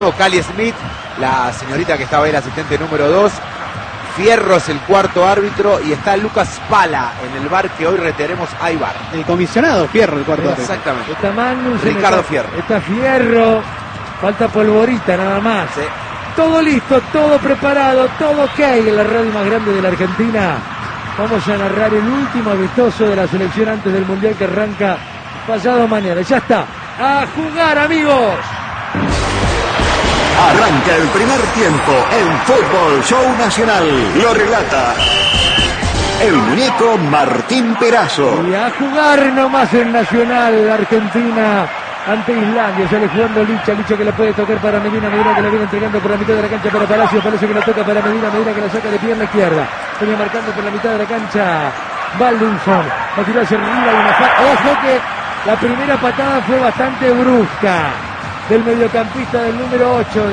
Cali Smith, la señorita que estaba ahí, la asistente número 2. Fierro es el cuarto árbitro y está Lucas Pala en el bar que hoy reiteremos, hay bar. El comisionado Fierro, el cuarto árbitro. Exactamente. Está Magnussen, Ricardo Fierro. Está Fierro, falta Polvorita nada más. Sí. Todo listo, todo preparado, todo ok en la radio más grande de la Argentina. Vamos a narrar el último amistoso de la selección antes del Mundial que arranca pasado mañana. Ya está, a jugar, amigos. Arranca el primer tiempo en Fútbol Show Nacional. Lo relata el muñeco Martín Perazo. Y a jugar nomás en Nacional, Argentina ante Islandia. Sale jugando Licha que la puede tocar para Medina que la viene entregando por la mitad de la cancha para Palacio que la toca para Medina que la saca de pierna izquierda. Venía marcando por la mitad de la cancha Baldwinson. Va a tirar hacia arriba y una falta. Ojo que la primera patada fue bastante brusca del mediocampista del número 8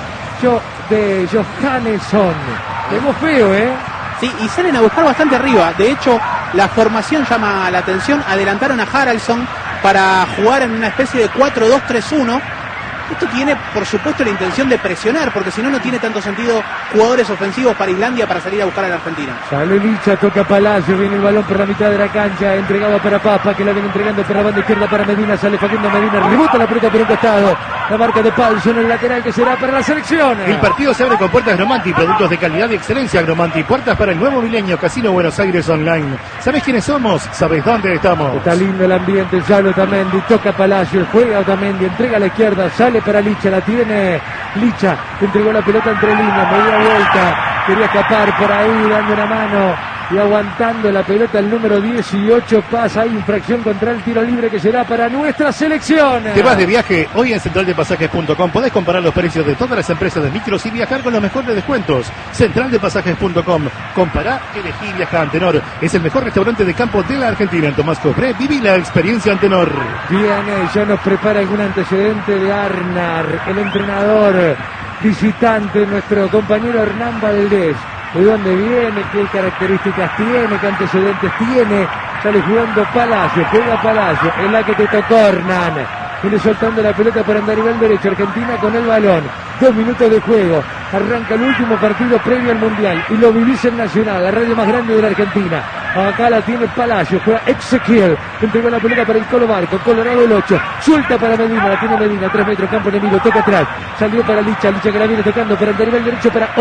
de Johannesson. Pegó feo, ¿eh? Sí, y salen a buscar bastante arriba. De hecho, la formación llama la atención. Adelantaron a Haraldsson para jugar en una especie de 4-2-3-1. Esto tiene, por supuesto, la intención de presionar, porque si no, no tiene tanto sentido jugadores ofensivos para Islandia para salir a buscar a la Argentina. Sale Licha, toca Palacio, viene el balón por la mitad de la cancha, entregado para Papa, que la viene entregando por la banda izquierda para Medina, sale Facundo Medina, rebota la pelota por un costado, la marca de Paulson, el lateral que será para la selección. El partido se abre con puertas Gromanti, productos de calidad y excelencia Gromanti, puertas para el nuevo milenio, Casino Buenos Aires Online. ¿Sabés quiénes somos? ¿Sabés dónde estamos? Está lindo el ambiente, sale Otamendi, toca Palacio, juega Otamendi, entrega a la izquierda, sale para Licha, la tiene Licha, entregó la pelota entre líneas, media vuelta, quería escapar por ahí, dando una mano y aguantando la pelota el número 18, pasa, hay infracción contra el tiro libre que será para nuestra selección. ¿Te vas de viaje? Hoy en centraldepasajes.com podés comparar los precios de todas las empresas de micros y viajar con los mejores descuentos. Centraldepasajes.com, compará, elegí, viaja. Antenor es el mejor restaurante de campo de la Argentina. En Tomás Cobré, viví la experiencia Antenor. Bien, ya nos prepara algún antecedente de Arnar, el entrenador visitante, nuestro compañero Hernán Valdés. ¿De dónde viene? ¿Qué características tiene? ¿Qué antecedentes tiene? Sale jugando Palacio, juega Palacio, es la que te tocó Hernán. Viene soltando la pelota para andar al derecho, Argentina con el balón. 2 minutos de juego, arranca el último partido previo al Mundial y lo vivís en Nacional, la radio más grande de la Argentina. Acá la tiene Palacio, juega Ezequiel, entregó la pelota para el Colo Barco, Colorado el 8, suelta para Medina, la tiene Medina, 3 metros, campo enemigo, toca atrás, salió para Licha que la viene tocando para andar al derecho para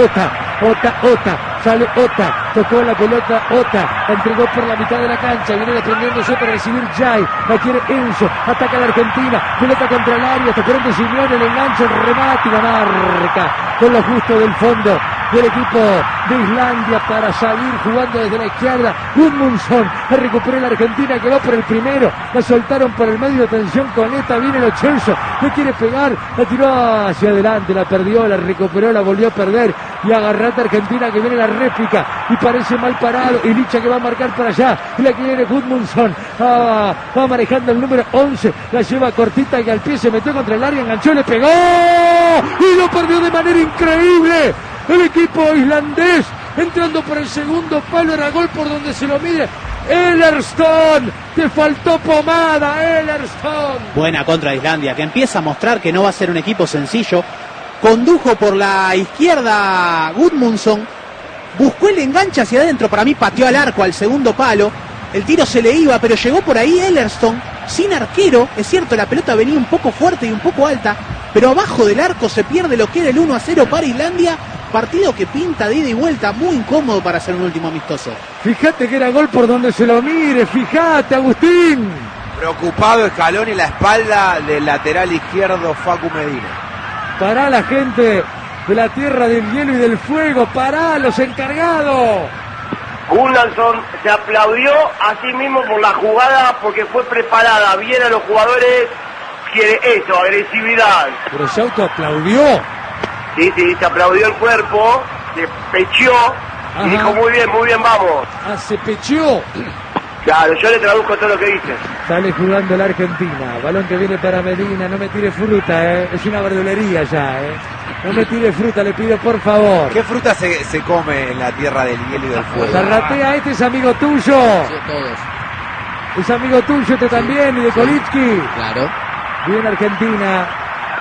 Ota, sale Ota, tocó la pelota Ota, la entregó por la mitad de la cancha, viene desprendiéndose para recibir Jai, la quiere Enzo, ataca a la Argentina, pelota contra el área, está Fernando Simeone, el enganche, el remate y la marca con lo justo del fondo del equipo de Islandia para salir jugando desde la izquierda. Gudmundsson, la recuperó la Argentina, quedó por el primero, la soltaron por el medio, atención con esta, viene Lo Celso, le quiere pegar, la tiró hacia adelante, la perdió, la recuperó, la volvió a perder y agarrate Argentina que viene la réplica y parece mal parado y Licha que va a marcar para allá y la quiere Gudmundsson, va manejando el número 11, la lleva cortita y al pie se metió contra el área, enganchó, le pegó y lo perdió de manera increíble. El equipo islandés entrando por el segundo palo, era gol por donde se lo mide. Ellerstone, te faltó pomada, Ellerstone. Buena contra de Islandia, que empieza a mostrar que no va a ser un equipo sencillo. Condujo por la izquierda Gudmundsson, buscó el enganche hacia adentro, para mí pateó al arco al segundo palo. El tiro se le iba, pero llegó por ahí Ellerstone, sin arquero. Es cierto, la pelota venía un poco fuerte y un poco alta, pero abajo del arco se pierde lo que era el 1-0 para Islandia. Partido que pinta de ida y vuelta, muy incómodo para hacer un último amistoso. Fíjate que era gol por donde se lo mire, fíjate, Agustín. Preocupado Scaloni, la espalda del lateral izquierdo Facu Medina. Pará la gente de la tierra del hielo y del fuego, pará los encargados. Gunnarsson se aplaudió a sí mismo por la jugada porque fue preparada bien a los jugadores, quiere eso, agresividad. Pero se autoaplaudió. Sí, se aplaudió el cuerpo, se pecheó y dijo muy bien, vamos. Se pecheó. Claro, yo le traduzco todo lo que dice. Sale jugando la Argentina, balón que viene para Medina, no me tire fruta, es una verdulería ya, no me tire fruta, le pido por favor. ¿Qué fruta se come en la tierra del hielo y del fuego? Zarratea, este es amigo tuyo. Sí, todos. Es amigo tuyo, este también, y de Kolitsky. Claro. Bien Argentina.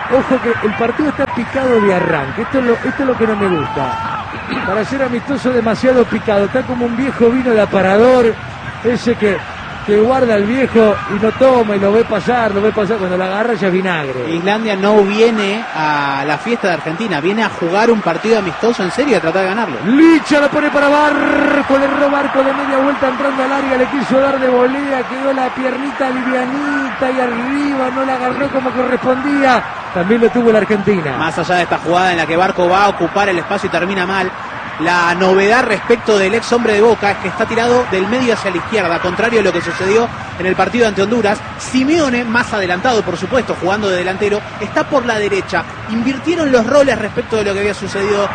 Ojo que el partido está picado de arranque. Esto es lo que no me gusta. Para ser amistoso demasiado picado. Está como un viejo vino de aparador. Ese que guarda el viejo y no toma y lo ve pasar. Cuando la agarra ya es vinagre. Islandia no viene a la fiesta de Argentina. Viene a jugar un partido amistoso en serio y a tratar de ganarlo. Licha la pone para Barco. Le erró Barco de media vuelta entrando al área. Le quiso dar de volea. Quedó la piernita livianita y arriba. No la agarró como correspondía. También lo tuvo la Argentina. Más allá de esta jugada en la que Barco va a ocupar el espacio y termina mal, la novedad respecto del ex hombre de Boca es que está tirado del medio hacia la izquierda, contrario a lo que sucedió en el partido ante Honduras. Simeone, más adelantado por supuesto, jugando de delantero, está por la derecha. Invirtieron los roles respecto de lo que había sucedido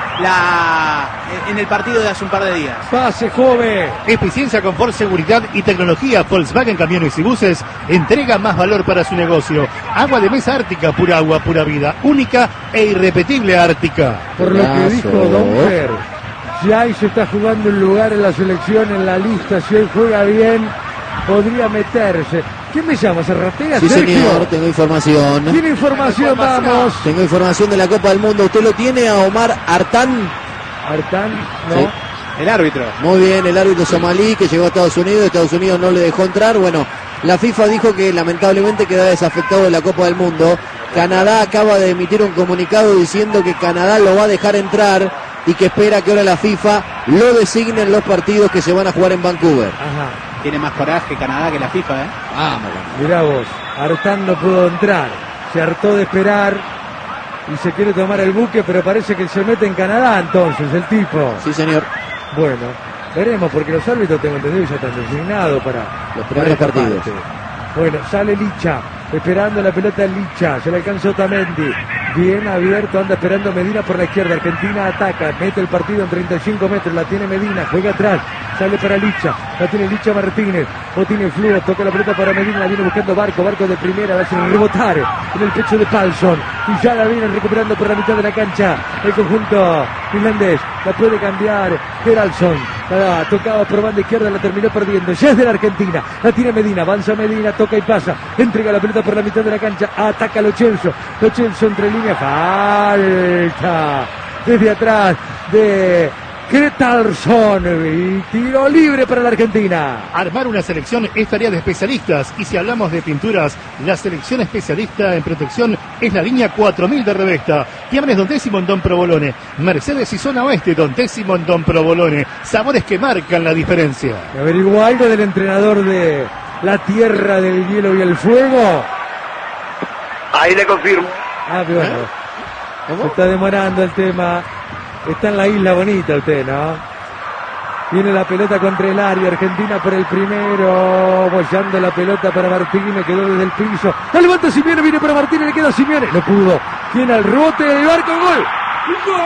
en el partido de hace un par de días. Pase joven. Eficiencia, confort, seguridad y tecnología. Volkswagen Camiones y Buses entrega más valor para su negocio. Agua de mesa Ártica, pura agua, pura vida. Única e irrepetible Ártica. Por lo que dijo Don Fer, si ahí se está jugando un lugar en la selección, en la lista, si hoy juega bien, podría meterse. ¿Quién me llama? ¿Se ratea, sí, Sergio? Señor, tengo información. ¿Tiene información? Vamos. Tengo información de la Copa del Mundo. ¿Usted lo tiene a Omar Artán? ¿Artán? No. Sí. El árbitro. Muy bien, el árbitro somalí que llegó a Estados Unidos no le dejó entrar. Bueno, la FIFA dijo que lamentablemente queda desafectado de la Copa del Mundo. Canadá acaba de emitir un comunicado diciendo que Canadá lo va a dejar entrar y que espera que ahora la FIFA lo designe en los partidos que se van a jugar en Vancouver. Ajá. Tiene más coraje Canadá que la FIFA, ¿eh? Mirá vos, Artán no pudo entrar, se hartó de esperar y se quiere tomar el buque, pero parece que se mete en Canadá entonces, el tipo. Sí, señor. Bueno, veremos, porque los árbitros, tengo entendido, ya están designados para los primeros partidos. Parte. Bueno, sale Licha, esperando la pelota Licha, se le alcanzó Otamendi, bien abierto, anda esperando Medina por la izquierda, Argentina ataca, mete el partido en 35 metros, la tiene Medina, juega atrás, sale para Licha, la tiene Licha Martínez, o tiene Fluo, toca la pelota para Medina, la viene buscando Barco de primera, va a hacer rebotar en el pecho de Palsson, y ya la viene recuperando por la mitad de la cancha, el conjunto finlandés, la puede cambiar Geraldsson, la tocaba por banda izquierda, la terminó perdiendo, ya es de la Argentina, la tiene Medina, avanza Medina, toca y pasa, entrega la pelota por la mitad de la cancha, ataca Lo Celso entre líneas, falta desde atrás de Gretalsson y tiro libre para la Argentina. Armar una selección es tarea de especialistas, y si hablamos de pinturas, la selección especialista en protección es la línea 4000 de Revesta. Llamen Don Décimo en Don Provolone, Mercedes y Zona Oeste, Don Décimo en Don Provolone, sabores que marcan la diferencia. ¿Averiguó algo del entrenador de la Tierra del Hielo y el Fuego? Ahí le confirmo. Bueno, se está demorando el tema. Está en la isla bonita usted, ¿no? Viene la pelota contra el área, Argentina por el primero, bollando la pelota para Martínez, quedó desde el piso. La levanta Simeone, viene para Martínez, le queda Simeone. No pudo. Tiene el rebote de Barco, gol. ¡Gol!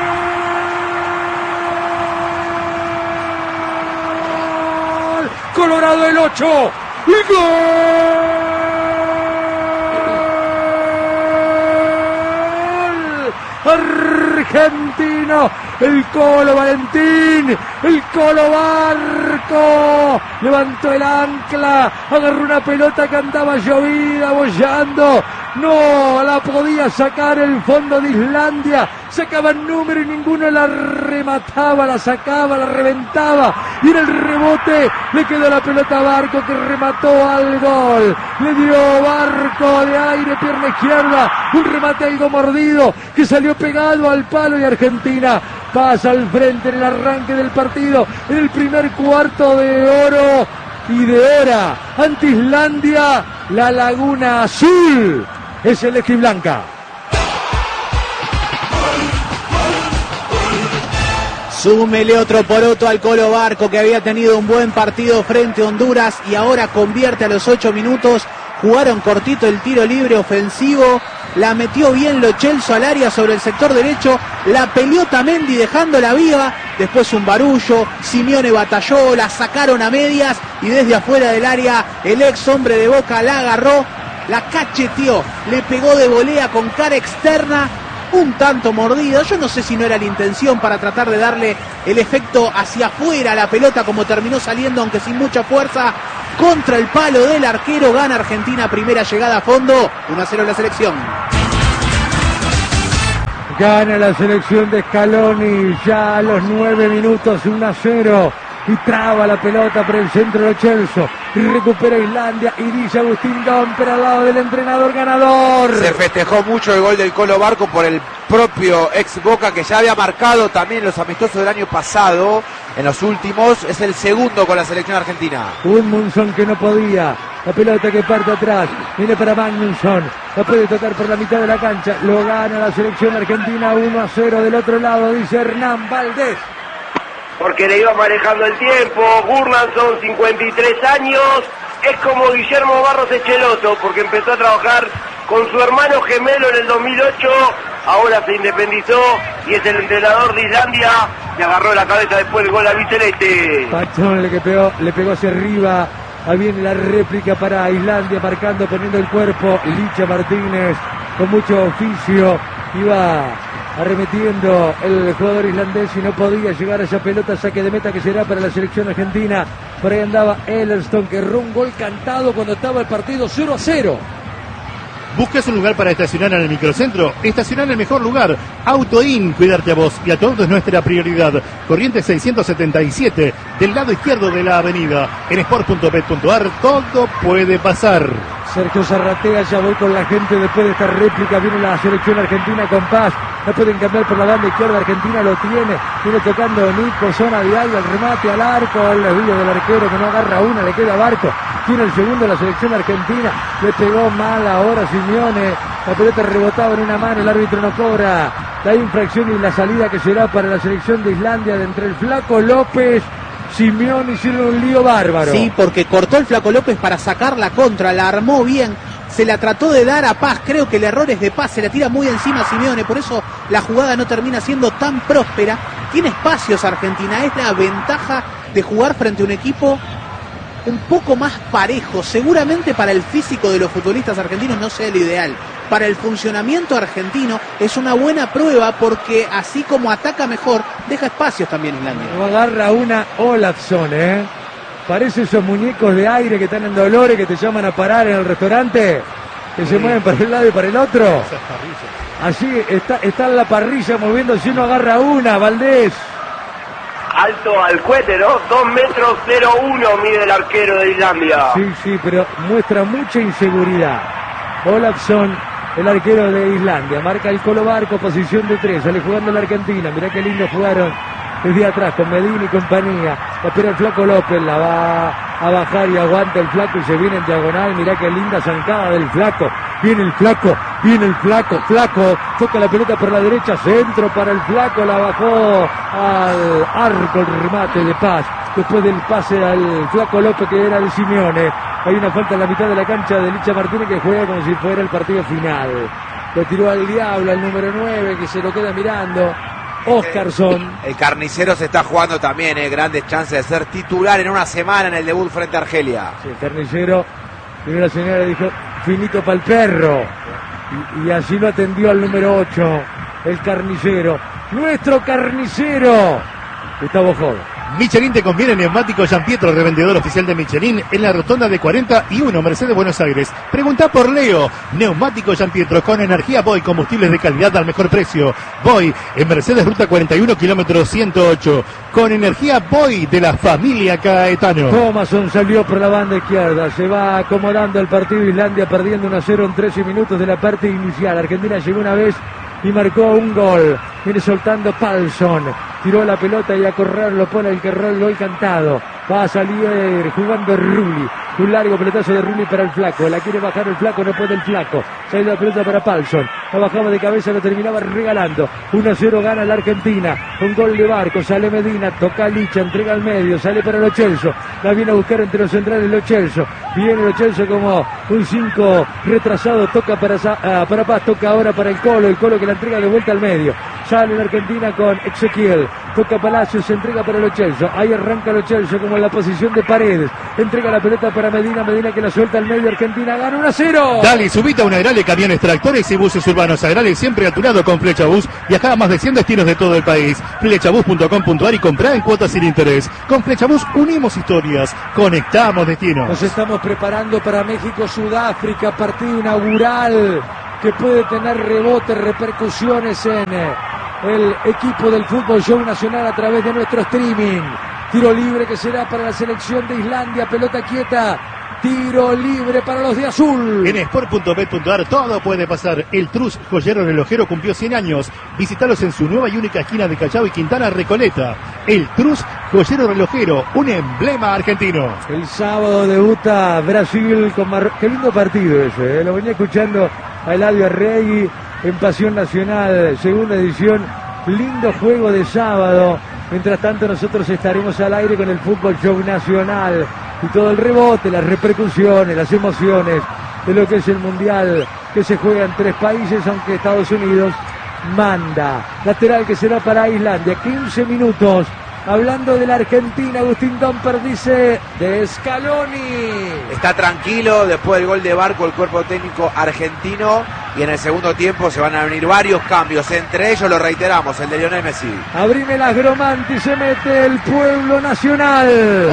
Colorado el 8. ¡Y gol! Argentino, el Colo Valentín, el Colo Barco, levantó el ancla, agarró una pelota que andaba llovida, bollando, no la podía sacar el fondo de Islandia, sacaba el número y ninguno la remataba, la sacaba, la reventaba, y en el rebote le quedó la pelota a Barco, que remató al gol, le dio Barco de aire, pierna izquierda, un remate algo mordido, que salió pegado al palo, y Argentina pasa al frente en el arranque del partido, en el primer cuarto de oro y de hora ante Islandia. La Laguna Azul es celeste y blanca. Súmele otro poroto al Colo Barco, que había tenido un buen partido frente a Honduras y ahora convierte a los 8 minutos. Jugaron cortito el tiro libre ofensivo, la metió bien Lo Celso al área sobre el sector derecho, la peleó Otamendi dejándola viva, después un barullo, Simeone batalló, la sacaron a medias y desde afuera del área el ex hombre de Boca la agarró, la cacheteó, le pegó de volea con cara externa, un tanto mordido. Yo no sé si no era la intención para tratar de darle el efecto hacia afuera a la pelota, como terminó saliendo, aunque sin mucha fuerza, contra el palo del arquero. Gana Argentina, primera llegada a fondo, 1-0 la selección. Gana la selección de Scaloni ya a los 9 minutos, 1-0. Y traba la pelota por el centro de Lo Celso. Recupera Islandia y dice Agustín Domper al lado del entrenador ganador. Se festejó mucho el gol del Colo Barco por el propio ex Boca, que ya había marcado también los amistosos del año pasado. En los últimos es el segundo con la selección argentina. Gudmundsson que no podía. La pelota que parte atrás. Viene para Magnusson. La puede tocar por la mitad de la cancha. Lo gana la selección argentina 1-0 del otro lado, dice Hernán Valdés. Porque le iba manejando el tiempo. Gudmundsson, 53 años, es como Guillermo Barros Echeloto, porque empezó a trabajar con su hermano gemelo en el 2008, ahora se independizó y es el entrenador de Islandia, y agarró la cabeza después del gol al Celeste. Pachón le pegó hacia arriba. Ahí viene la réplica para Islandia, marcando, poniendo el cuerpo. Licha Martínez con mucho oficio. Iba arremetiendo el jugador islandés y no podía llegar a esa pelota, saque de meta que será para la selección argentina. Por ahí andaba Ellerstone, que erró un gol cantado cuando estaba el partido 0-0. ¿Buscas un lugar para estacionar en el microcentro? Estacionar en el mejor lugar. Autoin, cuidarte a vos y a todos es nuestra prioridad. Corrientes 677, del lado izquierdo de la avenida. En sport.bet.ar todo puede pasar. Sergio Zarratea, ya voy con la gente después de esta réplica. Viene la selección argentina con Paz. La pueden cambiar por la banda izquierda. Argentina lo tiene. Viene tocando Nico, zona de algo, el remate al arco. El desvío del arquero que no agarra una, le queda Barco. Tiene el segundo la selección argentina. Le pegó mal ahora Simeone. La pelota rebotaba en una mano. El árbitro no cobra la infracción y la salida que será para la selección de Islandia de entre el Flaco López. Simeone hicieron un lío bárbaro. Sí, porque cortó el Flaco López para sacar la contra, la armó bien, se la trató de dar a Paz. Creo que el error es de Paz, se la tira muy encima a Simeone, por eso la jugada no termina siendo tan próspera. Tiene espacios Argentina, es la ventaja de jugar frente a un equipo un poco más parejo. Seguramente para el físico de los futbolistas argentinos no sea lo ideal. Para el funcionamiento argentino es una buena prueba, porque así como ataca mejor, deja espacios también Islandia. No agarra una Olafsson, Parece esos muñecos de aire que están en Dolores, que te llaman a parar en el restaurante, que se mueven para un lado y para el otro. Así está en la parrilla moviéndose, uno agarra una, Valdés. Alto al cohete, ¿no? 2 metros 0-1 mide el arquero de Islandia. Sí, pero muestra mucha inseguridad. Olafsson, el arquero de Islandia, marca el Colo Barco, posición de 3, sale jugando la Argentina. Mirá qué lindo jugaron desde atrás con Medina y compañía. La espera el Flaco López, la va a bajar y aguanta el Flaco y se viene en diagonal. Mirá qué linda zancada del Flaco. Viene el Flaco, Flaco, toca la pelota por la derecha, centro para el Flaco, la bajó al arco, el remate de Paz. Después del pase al Flaco López, que era de Simeone. Hay una falta en la mitad de la cancha de Licha Martínez, que juega como si fuera el partido final. Lo tiró al diablo, al número 9, que se lo queda mirando. Oscarsson. El carnicero se está jugando también, grandes chances de ser titular en una semana en el debut frente a Argelia. Sí, el carnicero, primero la señora le dijo, finito para el perro. Y así lo atendió al número 8, el carnicero. Nuestro carnicero, Gustavo Joven. Michelin te conviene. Neumático Gianpietro, revendedor oficial de Michelin en la rotonda de 41, Mercedes, Buenos Aires. Pregunta por Leo. Neumático Gianpietro con energía Boy, combustibles de calidad al mejor precio. Boy en Mercedes, ruta 41, kilómetro 108. Con energía Boy de la familia Caetano. Thomason salió por la banda izquierda. Se va acomodando el partido. Islandia perdiendo 1-0 en 13 minutos de la parte inicial. Argentina llegó una vez y marcó un gol. Viene soltando Palsson. Tiró la pelota y a correr lo pone el que erró el gol cantado. Va a salir jugando Rulli. Un largo pelotazo de Rulli para el Flaco. La quiere bajar el Flaco, no puede el Flaco. Sale la pelota para Palsson. La bajaba de cabeza, lo terminaba regalando. 1-0 gana la Argentina. Un gol de Barco. Sale Medina, toca Licha, entrega al medio. Sale para Lo Celso. La viene a buscar entre los centrales Lo Celso. Viene Lo Celso como un 5 retrasado. Toca para Paz. Toca ahora para el Colo. El Colo que la entrega de vuelta al medio. Sale la Argentina con Ezequiel. Toca Palacios, se entrega para Lo Celso. Ahí arranca Lo Celso como en la posición de Paredes. Entrega la pelota para Medina. Medina que la suelta al medio. Argentina gana 1-0. Dale, subite a un Agrale, camiones, tractores y buses urbanos. Agrale siempre a tu lado con Flechabús. Viaja a más de 100 destinos de todo el país. Flechabús.com.ar y comprá en cuotas sin interés. Con Flechabús unimos historias, conectamos destinos. Nos estamos preparando para México-Sudáfrica, partido inaugural que puede tener rebotes, repercusiones en el equipo del Fútbol Show Nacional a través de nuestro streaming. Tiro libre que será para la selección de Islandia, pelota quieta. Tiro libre para los de azul. En sport.bet.ar todo puede pasar. El Trus Joyero Relojero cumplió 100 años. Visítalos en su nueva y única esquina de Callao y Quintana, Recoleta. El Trus Joyero Relojero, un emblema argentino. El sábado debuta Brasil con Marruecos. Qué lindo partido ese, Lo venía escuchando a Eladio Arregui en Pasión Nacional, segunda edición. Lindo juego de sábado. Mientras tanto nosotros estaremos al aire con el Fútbol Show Nacional y todo el rebote, las repercusiones, las emociones de lo que es el Mundial que se juega en 3 países, aunque Estados Unidos manda. Lateral que será para Islandia, 15 minutos. Hablando de la Argentina, Agustín Domper dice de Scaloni. Está tranquilo después del gol de Barco el cuerpo técnico argentino, y en el segundo tiempo se van a venir varios cambios, entre ellos, lo reiteramos, el de Lionel Messi. Abrime las Gromanti, se mete el pueblo nacional.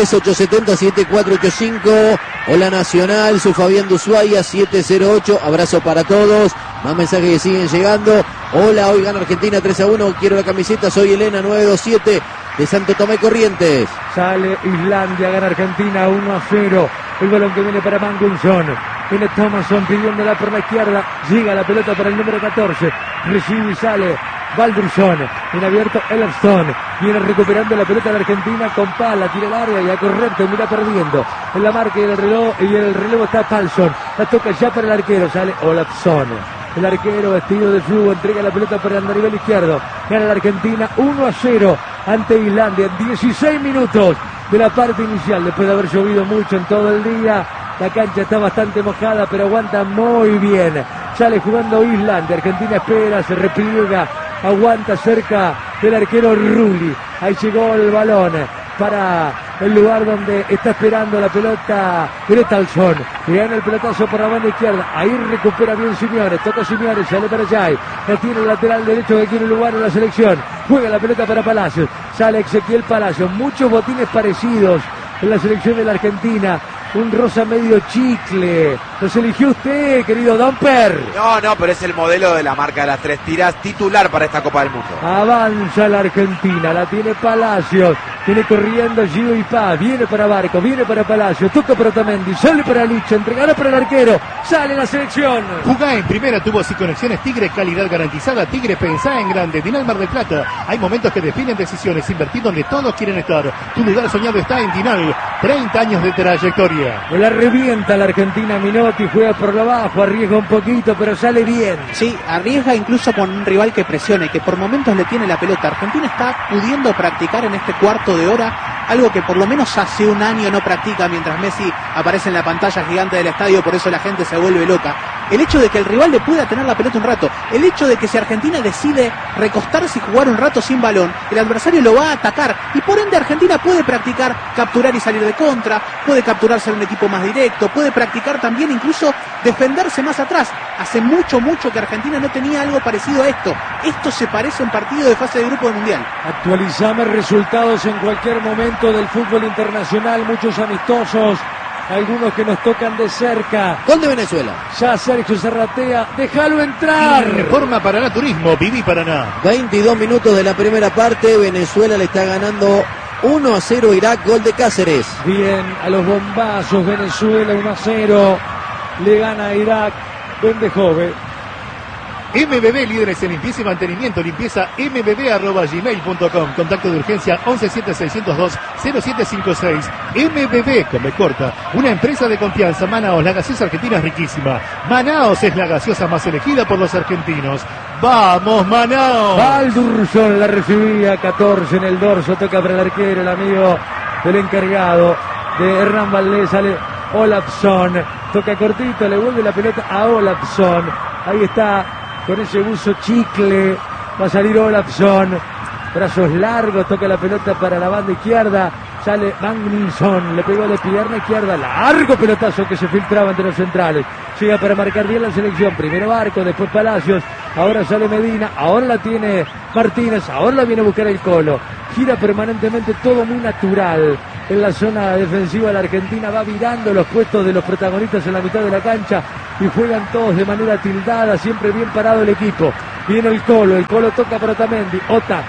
11-3-870-7485. Hola Nacional, soy Fabián Dushuaia, 708. Abrazo para todos. Más mensajes que siguen llegando. Hola, hoy gana Argentina 3-1. Quiero la camiseta, soy Elena 927 de Santo Tomé Corrientes. Sale Islandia, gana Argentina 1-0. El balón que viene para Mangunson. Viene Thomason pidiéndola por la izquierda. Llega la pelota para el número 14. Recibe y sale Baldursson. Viene abierto Ellerson. Viene recuperando la pelota de Argentina con pala. Tira el área y a correr termina perdiendo. En la marca y el reloj. Y el relevo está Palsson. La toca ya para el arquero. Sale Olafsson. El arquero vestido de flujo entrega la pelota para el nivel izquierdo. Gana la Argentina 1-0 ante Islandia en 16 minutos de la parte inicial. Después de haber llovido mucho en todo el día, la cancha está bastante mojada, pero aguanta muy bien. Sale jugando Islandia. Argentina espera, se repliega, aguanta cerca del arquero Rulli. Ahí llegó el balón para el lugar donde está esperando la pelota Gretalsson. Y gana el pelotazo por la banda izquierda. Ahí recupera bien Simeone. Toca Simeone, sale para Jai. La tiene el lateral derecho que quiere lugar en la selección. Juega la pelota para Palacios. Sale Ezequiel Palacios. Muchos botines parecidos en la selección de la Argentina. Un rosa medio chicle. Los eligió usted, querido Domper. No, pero es el modelo de la marca de las 3 tiras, titular para esta Copa del Mundo. Avanza la Argentina, la tiene Palacios. Viene corriendo Gio y Paz. Viene para Barco, viene para Palacios. Toca para Otamendi, sale para Licha, entregará para el arquero. Sale la selección. Jugá en Primera Tubos y Conexiones Tigre, calidad garantizada. Tigre, pensá en grande. Dinal Mar del Plata. Hay momentos que definen decisiones. Invertir donde todos quieren estar. Tu lugar soñado está en Dinal. 30 años de trayectoria. La revienta la Argentina. Minotti juega por lo bajo, arriesga un poquito, pero sale bien. Sí, arriesga incluso con un rival que presione, que por momentos le tiene la pelota. Argentina está pudiendo practicar en este cuarto de hora algo que por lo menos hace un año no practica, mientras Messi aparece en la pantalla gigante del estadio, por eso la gente se vuelve loca. El hecho de que el rival le pueda tener la pelota un rato, el hecho de que si Argentina decide recostarse y jugar un rato sin balón, el adversario lo va a atacar, y por ende Argentina puede practicar capturar y salir de contra, puede capturarse en un equipo más directo, puede practicar también incluso defenderse más atrás. Hace mucho que Argentina no tenía algo parecido a esto. Esto se parece a un partido de fase de grupo del Mundial. Actualizame resultados en cualquier momento del fútbol internacional, muchos amistosos, algunos que nos tocan de cerca. Gol de Venezuela. Ya Sergio Serratea, déjalo entrar. Informa Paraná Turismo, viví Paraná. 22 minutos de la primera parte. Venezuela le está ganando 1-0 Irak, gol de Cáceres. Bien, a los bombazos, Venezuela 1-0. Le gana a Irak. Vende Jove. MBB, líderes en limpieza y mantenimiento. Limpieza mbb@gmail.com. Contacto de urgencia 117602-0756. MBB, con B corta. Una empresa de confianza. Manaos, la gaseosa argentina es riquísima. Manaos es la gaseosa más elegida por los argentinos. ¡Vamos, Manaos! Baldursson la recibía, 14 en el dorso. Toca para el arquero, el amigo del encargado de Hernán Valdés. Sale Olafsson. Toca cortito, le vuelve la pelota a Olafsson. Ahí está. Con ese buzo chicle va a salir Olafsson. Brazos largos, toca la pelota para la banda izquierda. Sale Magnusson, le pegó de pierna izquierda. Largo pelotazo que se filtraba entre los centrales. Llega para marcar bien la selección. Primero Barco, después Palacios. Ahora sale Medina. Ahora la tiene Martínez. Ahora la viene a buscar el Colo. Gira permanentemente, todo muy natural. en la zona defensiva. La Argentina va virando los puestos de los protagonistas en la mitad de la cancha y juegan todos de manera tildada, siempre bien parado el equipo. Viene el Colo toca para Otamendi, Ota,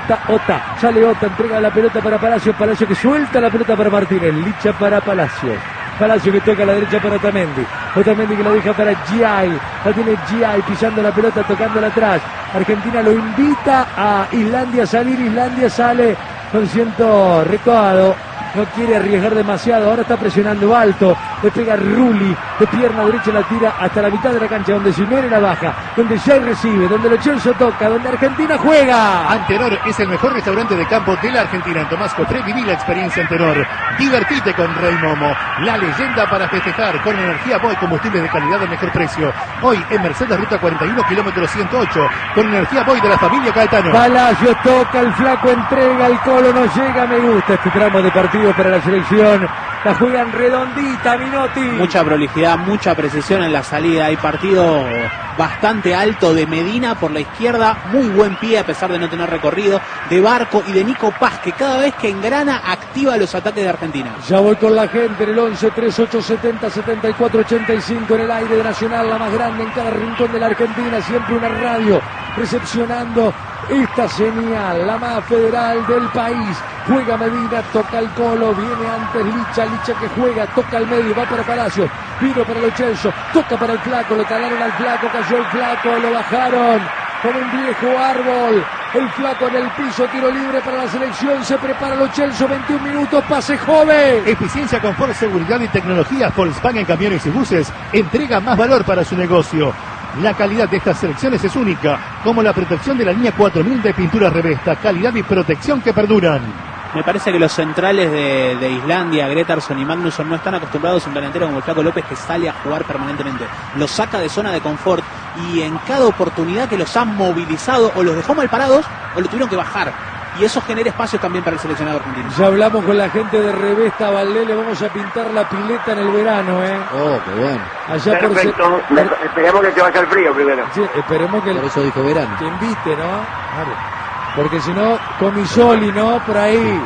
sale Ota, entrega la pelota para Palacios que suelta la pelota para Martínez, Licha para Palacios que toca a la derecha para Otamendi que la deja para Giai, la tiene Giai pisando la pelota, tocándola atrás. Argentina lo invita a Islandia a salir, Islandia sale con cierto recuado, no quiere arriesgar demasiado, ahora está presionando alto, le pega Rulli, de pierna derecha la tira hasta la mitad de la cancha, donde Simeone la baja, donde Giai recibe, donde Lo Celso toca, donde Argentina juega. Antenor es el mejor restaurante de campo de la Argentina. En Tomás Cotré viví la experiencia Antenor. Divertite con Rey Momo, la leyenda para festejar, con energía Boy, combustibles de calidad al mejor precio. Hoy en Mercedes Ruta 41, kilómetro 108, con energía Boy de la familia Caetano. Palacios toca, el flaco entrega, el Colo no llega, me gusta este tramo de partido para la selección. La juegan redondita, Minotti. Mucha prolijidad, mucha precisión en la salida. Hay partido bastante alto de Medina por la izquierda, muy buen pie a pesar de no tener recorrido, de Barco y de Nico Paz, que cada vez que engrana activa los ataques de Argentina. Ya voy con la gente en el 11 3870 74 85 en el aire de Nacional, la más grande en cada rincón de la Argentina, siempre una radio recepcionando esta señal, la más federal del país. Juega Medina, toca el Colo, viene antes Licha que juega, toca al medio, va para Palacios, vino para Lo Celso, toca para el flaco, lo talaron al flaco, cayó el flaco, lo bajaron con un viejo árbol, el flaco en el piso, tiro libre para la selección, se prepara Lo Celso, 21 minutos, pase joven. Eficiencia, confort, seguridad y tecnología. Volkswagen Camiones y Buses entrega más valor para su negocio. La calidad de estas selecciones es única, como la protección de la línea 4000 de pintura Revesta, calidad y protección que perduran. Me parece que los centrales de Islandia, Gretarsson y Magnusson, no están acostumbrados a un delantero como el Flaco López, que sale a jugar permanentemente. Los saca de zona de confort y en cada oportunidad que los han movilizado o los dejó mal parados o lo tuvieron que bajar. Y eso genera espacio también para el seleccionado argentino. Ya hablamos con la gente de Revesta, Valdés, le vamos a pintar la pileta en el verano, Oh, qué bueno. Allá perfecto, esperemos que te vaya el frío primero. Sí, esperemos que por eso dijo verano. Que invite, ¿no? Claro. Porque si no, Comisoli, ¿no? Por ahí.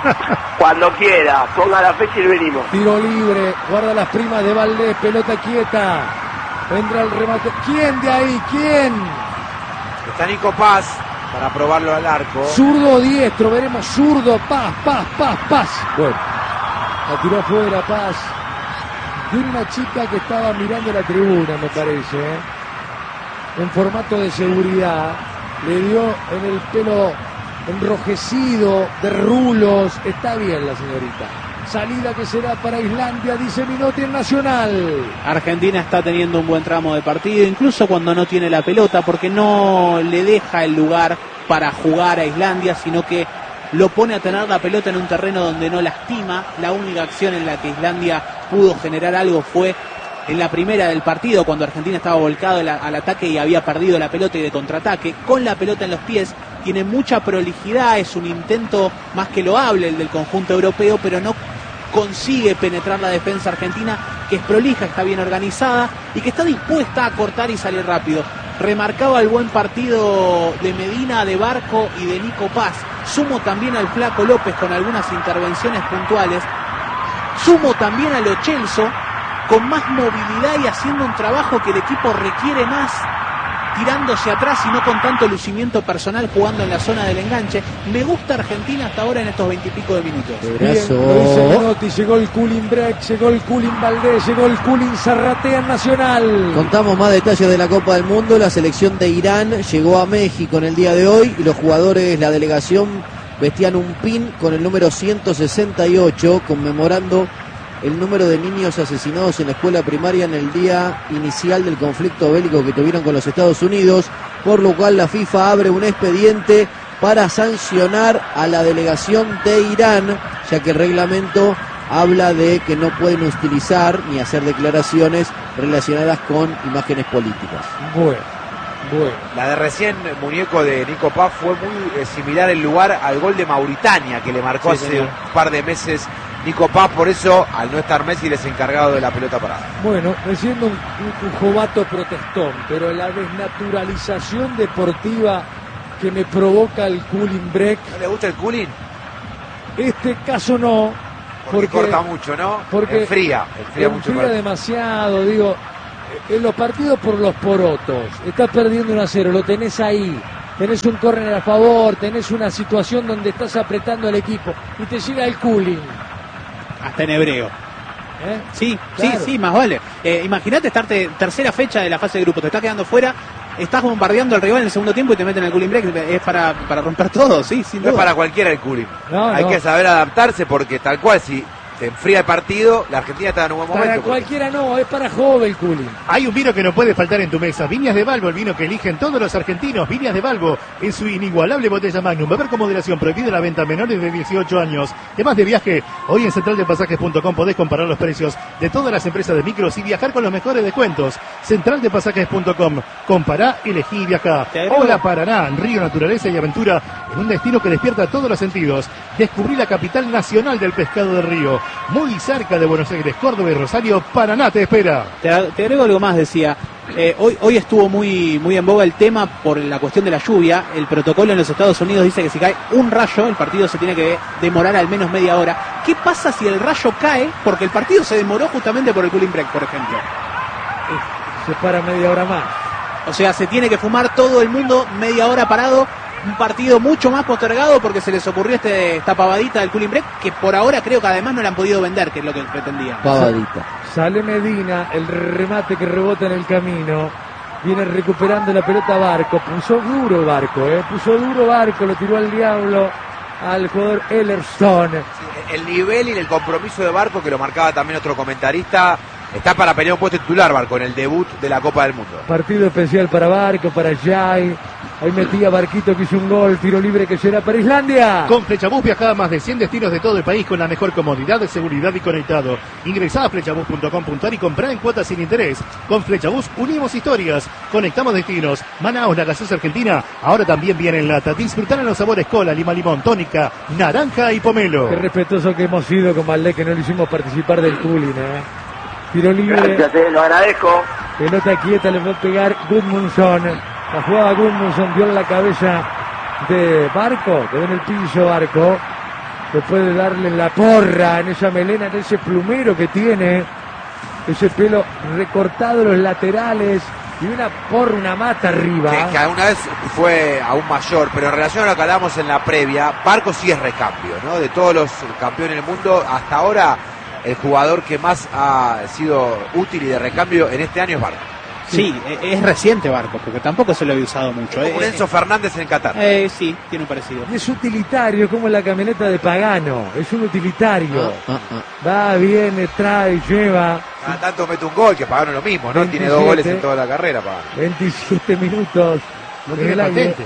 Cuando quiera, ponga la fecha y venimos. Tiro libre, guarda las primas de Valdés, pelota quieta. Vendrá el remate. ¿Quién de ahí? ¿Quién? Está Nico Paz para probarlo al arco. Zurdo o diestro, veremos zurdo, Paz. Bueno, la tiró afuera, Paz. De una chica que estaba mirando la tribuna, me parece, en formato de seguridad. Le dio en el pelo enrojecido, de rulos. Está bien la señorita. Salida que será para Islandia, dice Minotti en Nacional. Argentina está teniendo un buen tramo de partido, incluso cuando no tiene la pelota, porque no le deja el lugar para jugar a Islandia, sino que lo pone a tener la pelota en un terreno donde no lastima. La única acción en la que Islandia pudo generar algo fue en la primera del partido, cuando Argentina estaba volcado al ataque y había perdido la pelota y de contraataque. Con la pelota en los pies, tiene mucha prolijidad, es un intento más que loable el del conjunto europeo, pero no consigue penetrar la defensa argentina, que es prolija, está bien organizada y que está dispuesta a cortar y salir rápido. Remarcaba el buen partido de Medina, de Barco y de Nico Paz. Sumo también al Flaco López con algunas intervenciones puntuales. Sumo también a Lo Celso con más movilidad y haciendo un trabajo que el equipo requiere más, tirándose atrás y no con tanto lucimiento personal, jugando en la zona del enganche. Me gusta Argentina hasta ahora en estos 20 y pico de minutos. Bien, lo dice Menotti, llegó el Culin Break, llegó el Culin Valdés, llegó el Culin Zarratea Nacional. Contamos más detalles de la Copa del Mundo. La selección de Irán llegó a México en el día de hoy y los jugadores, la delegación, vestían un pin con el número 168, conmemorando el número de niños asesinados en la escuela primaria en el día inicial del conflicto bélico que tuvieron con los Estados Unidos, por lo cual la FIFA abre un expediente para sancionar a la delegación de Irán, ya que el reglamento habla de que no pueden utilizar ni hacer declaraciones relacionadas con imágenes políticas. Bueno. La de recién, muñeco de Nico Paz, fue muy similar el lugar al gol de Mauritania que le marcó hace un par de meses Nico Paz, por eso al no estar Messi les encargado de la pelota parada. Bueno, me siento un jovato protestón, pero la desnaturalización deportiva que me provoca el cooling break. ¿No le gusta el cooling? Este caso no, Porque corta mucho, ¿no? Porque enfría mucho. Enfría demasiado, digo, en los partidos por los porotos, estás perdiendo 1-0, lo tenés ahí, tenés un córner a favor, tenés una situación donde estás apretando al equipo y te llega el cooling. Hasta en hebreo. Sí, claro. sí, más vale. Imagínate estarte tercera fecha de la fase de grupo, te estás quedando fuera, estás bombardeando al rival en el segundo tiempo y te meten el cooling break. Es para romper todo, sí, sin duda. No es para cualquiera el cooling. Hay que saber adaptarse porque tal cual si se enfría el partido, la Argentina está en un buen momento. Para cualquiera no, es para joven el cooling. Hay un vino que no puede faltar en tu mesa. Viñas de Balbo, el vino que eligen todos los argentinos. Viñas de Balbo, en su inigualable botella Magnum. Beber con moderación, prohibida la venta a menores de 18 años. Además de viaje, hoy en centraldepasajes.com podés comparar los precios de todas las empresas de micros y viajar con los mejores descuentos. Centraldepasajes.com. Compará, elegí y viajá. Hola Paraná, río, naturaleza y aventura en un destino que despierta todos los sentidos. Descubrí la capital nacional del pescado del río. Muy cerca de Buenos Aires, Córdoba y Rosario, Paraná te espera. Te agrego algo más, decía. Hoy estuvo muy en boga el tema por la cuestión de la lluvia. El protocolo en los Estados Unidos dice que si cae un rayo, el partido se tiene que demorar al menos media hora. ¿Qué pasa si el rayo cae porque el partido se demoró justamente por el cooling break, por ejemplo? Se para media hora más. O sea, se tiene que fumar todo el mundo media hora parado. Un partido mucho más postergado porque se les ocurrió esta pavadita del cooling break que por ahora creo que además no la han podido vender, que es lo que pretendían. Pavadita. Sale Medina, el remate que rebota en el camino. Viene recuperando la pelota Barco. Puso duro Barco, lo tiró al diablo al jugador Ellerson. Sí, el nivel y el compromiso de Barco, que lo marcaba también otro comentarista, está para pelear un puesto titular Barco en el debut de la Copa del Mundo. Partido especial para Barco, para Jai. Ahí metía Barquito que hizo un gol, tiro libre que será para Islandia. Con Flechabús viajá a más de 100 destinos de todo el país con la mejor comodidad, seguridad y conectado. Ingresá a flechabús.com.ar y comprá en cuotas sin interés. Con Flechabús unimos historias, conectamos destinos. Manaos, la gaseosa argentina, ahora también viene en lata. Disfrutar los sabores cola, lima, limón, tónica, naranja y pomelo. Qué respetuoso que hemos sido con Valdés, que no le hicimos participar del cooling, Tiro libre. Gracias, lo agradezco. Pelota quieta, le va a pegar Gudmundsson. La jugada Gudmundsson dio en la cabeza de Barco, quedó en el piso Barco. Después de darle la porra en esa melena, en ese plumero que tiene, ese pelo recortado, los laterales y una mata arriba. Que alguna vez fue aún mayor, pero en relación a lo que hablábamos en la previa, Barco sí es recambio, ¿no? De todos los campeones del mundo, hasta ahora el jugador que más ha sido útil y de recambio en este año es Barco. Sí, es reciente Barco, porque tampoco se lo había usado mucho. Como Enzo Fernández en Qatar. Sí, tiene un parecido. Es utilitario, como la camioneta de Pagano. Es un utilitario. Va, viene, trae, lleva. Cada tanto mete un gol, que Pagano lo mismo, ¿no? 27, tiene 2 goles en toda la carrera, Pagano. 27 minutos. No tiene patente.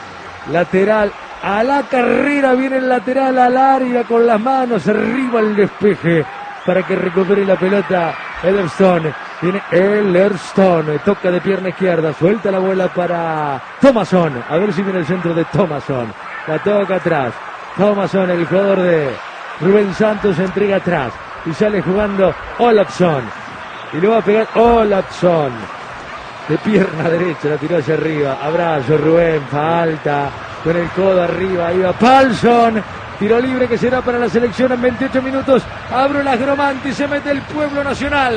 Lateral. A la carrera viene el lateral al área con las manos arriba el despeje para que recupere la pelota Ellerson. Viene Ellerson, toca de pierna izquierda, suelta la bola para Thomasson. A ver si viene el centro de Thomasson. La toca atrás. Thomasson, el jugador de Rubén Santos, se entrega atrás y sale jugando Olafsson. Y lo va a pegar Olafsson. De pierna derecha, la tiró hacia arriba. Abrazo, Rubén, falta. Con el codo arriba, ahí va Palsson. Tiro libre que será para la selección en 28 minutos. Abro las Gromanti, se mete el Pueblo Nacional.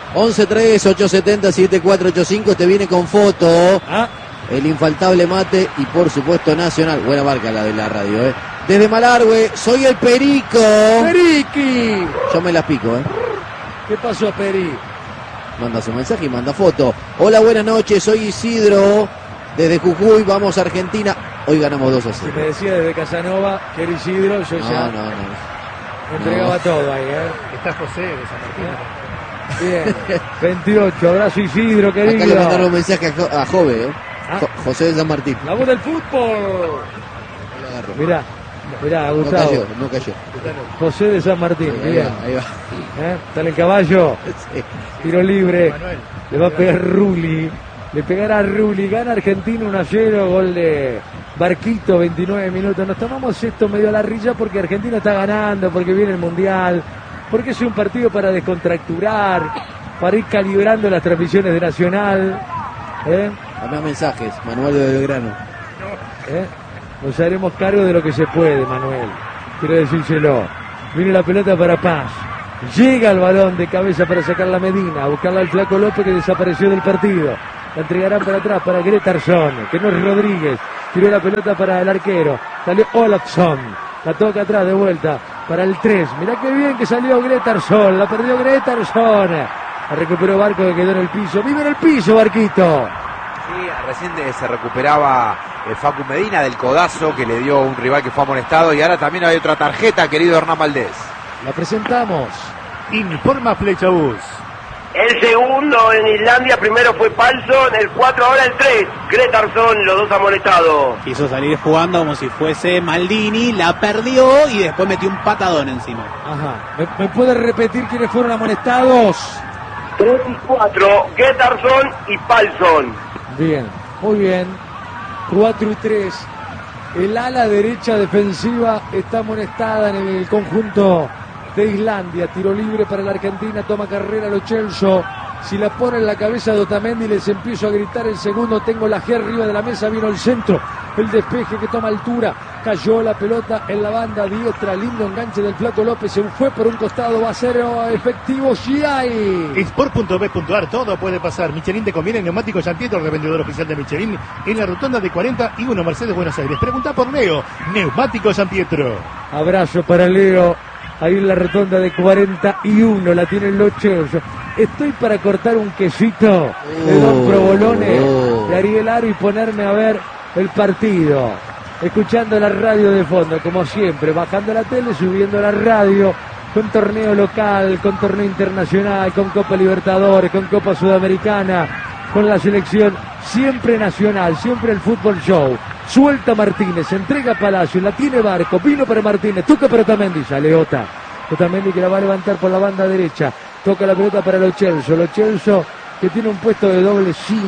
11-3-870-7485, te viene con foto. El infaltable mate y por supuesto Nacional. Buena marca la de la radio, Desde Malargüe, soy el Perico. Periqui. Yo me las pico, ¿Qué pasó, Peri? Manda su mensaje y manda foto. Hola, buenas noches, soy Isidro. Desde Jujuy, vamos a Argentina. Hoy ganamos 2-0. Si me decía desde Casanova que era Isidro, yo ya no. entregaba todo ahí, Está José de San Martín. Bien, 28, abrazo Isidro, querido. Acá le mandaron un mensaje a Jove, José de San Martín. La voz del fútbol. Mirá, Gustavo. No cayó. José de San Martín, bien. Ahí va. Está en el caballo. Sí. Tiro libre. Le va a pegar Rulli. Le pegará Rulli. Gana Argentina 1-0. Gol de Barquito, 29 minutos. Nos tomamos esto medio a la risa porque Argentina está ganando, porque viene el Mundial, porque es un partido para descontracturar, para ir calibrando las transmisiones de Nacional. Dame mensajes, Manuel de Belgrano. Nos haremos cargo de lo que se puede, Manuel. Quiero decírselo. Viene la pelota para Paz. Llega el balón de cabeza para sacarla a Medina, a buscarla al Flaco López que desapareció del partido. La entregarán para atrás para Gretarsson, que no es Rodríguez. Tiró la pelota para el arquero. Salió Olofsson. La toca atrás de vuelta para el 3. Mirá qué bien que salió Gretarsson. La perdió Gretarsson. La recuperó Barco que quedó en el piso. ¡Vive en el piso, Barquito! Sí, recién se recuperaba Facu Medina del codazo que le dio un rival que fue amonestado. Y ahora también hay otra tarjeta, querido Hernán Valdés. La presentamos. Informa Flechabús. El segundo en Islandia, primero fue Palsson, el 4 ahora el 3. Gretarsson, los dos amonestados. Quiso salir jugando como si fuese Maldini, la perdió y después metió un patadón encima. Ajá. ¿Me puede repetir quiénes fueron amonestados? 3 y 4, Gretarsson y Palsson. Bien, muy bien. 4 y 3. El ala derecha defensiva está amonestada en el conjunto de Islandia. Tiro libre para la Argentina, toma carrera Lo Celso. Si la pone en la cabeza de Otamendi, les empiezo a gritar el segundo. Tengo la G arriba de la mesa, vino el centro, el despeje que toma altura. Cayó la pelota en la banda diestra, lindo enganche del Flaco López, se fue por un costado, va a ser efectivo Giai. Sport.b.ar, todo puede pasar. Michelin te conviene, neumático Gianpietro, revendedor oficial de Michelin, en la rotonda de 41 Mercedes, Buenos Aires. Pregunta por Leo, neumático Gianpietro. Abrazo para Leo. Ahí en la rotonda de 41 la tiene Lo Celso. Estoy para cortar un quesito de Don Provolone, de Ariel Aro, y ponerme a ver el partido. Escuchando la radio de fondo, como siempre, bajando la tele, subiendo la radio, con torneo local, con torneo internacional, con Copa Libertadores, con Copa Sudamericana, con la selección siempre nacional, siempre el fútbol show. Suelta Martínez, entrega a Palacio, la tiene Barco, vino para Martínez, toca para Otamendi, sale Otamendi que la va a levantar por la banda derecha, toca la pelota para Lo Celso que tiene un puesto de doble 5,